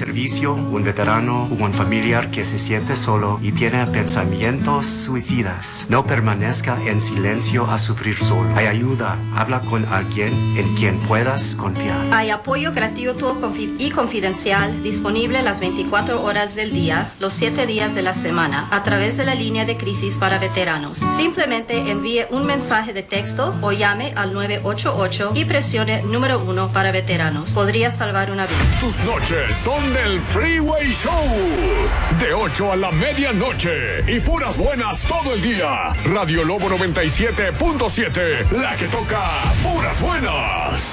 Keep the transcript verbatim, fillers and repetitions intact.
servicio, un veterano o un familiar que se siente solo y tiene pensamientos suicidas. No permanezca en silencio a sufrir solo. Hay ayuda. Habla con alguien en quien puedas confiar. Hay apoyo gratuito y confidencial disponible las veinticuatro horas del día, los siete días de la semana, a través de la línea de crisis para veteranos. Simplemente envíe un mensaje de texto o llame al nueve ocho ocho y presione número uno para veteranos. Podría salvar una vida. Tus noches son del Freeway Show. De ocho a la medianoche. Y puras buenas todo el día. Radio Lobo noventa y siete punto siete. La que toca puras buenas.